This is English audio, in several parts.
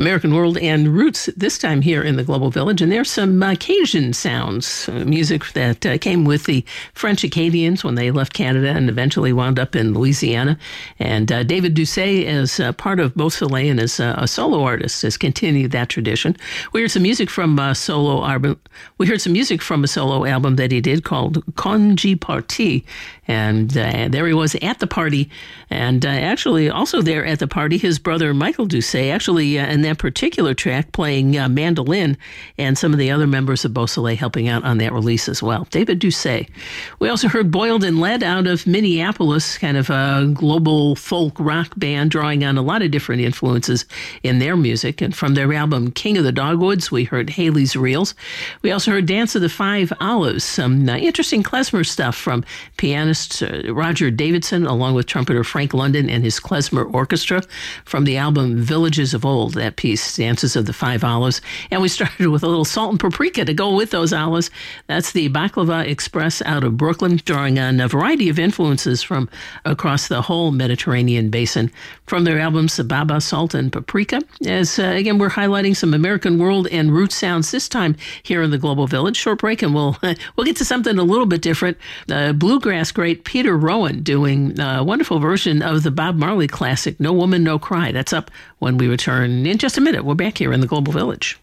American World and Roots, this time here in the Global Village. And there's some Cajun sounds, music that came with the French Acadians when they left Canada and eventually wound up in Louisiana. And David Doucet, as part of Beausoleil and as a solo artist, has continued that tradition. We heard some music from a solo album. We heard some music from a solo album that he did called Congé Party. And there he was at the party. And actually, also there at the party, his brother Michael Doucet, actually in that particular track, playing mandolin, and some of the other members of Beausoleil helping out on that release as well. David Doucet. We also heard Boiled and Led out of Minneapolis, kind of a global folk rock band, drawing on a lot of different influences in their music. And from their album King of the Dogwoods, we heard Haley's Reels. We also heard Dance of the Five Olives, some interesting klezmer stuff from pianist Roger Davidson, along with trumpeter Frank London and his klezmer orchestra, from the album Villages of Old, that piece, Dances of the Five Olives. And we started with a little salt and paprika to go with those olives. That's the Baklava Express out of Brooklyn, drawing on a variety of influences from across the whole Mediterranean basin from their albums Sababa, Salt and Paprika. As again, we're highlighting some American World and Root sounds this time here in the Global Village. Short break, and we'll get to something a little bit different. Bluegrass great Peter Rowan doing a wonderful version of the Bob Marley classic No Woman, No Cry. That's up when we return in just a minute. We're back here in the Global Village.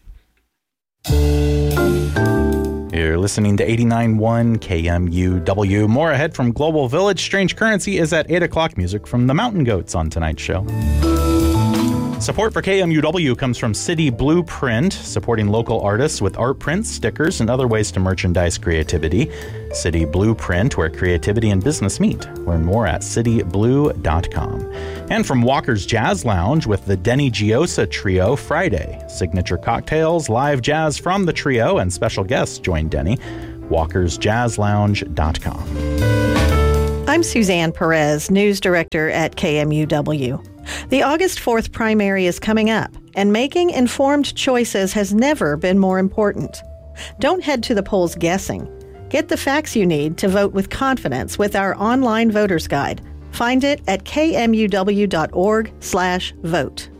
You're listening to 89.1 KMUW. More ahead from Global Village. Strange Currency is at 8 o'clock. Music from the Mountain Goats on tonight's show. Support for KMUW comes from City Blueprint, supporting local artists with art prints, stickers, and other ways to merchandise creativity. City Blueprint, where creativity and business meet. Learn more at cityblue.com. And from Walker's Jazz Lounge with the Denny Giosa Trio Friday. Signature cocktails, live jazz from the trio, and special guests join Denny. WalkersJazzLounge.com. I'm Suzanne Perez, news director at KMUW. The August 4th primary is coming up, and making informed choices has never been more important. Don't head to the polls guessing. Get the facts you need to vote with confidence with our online voter's guide. Find it at kmuw.org/vote.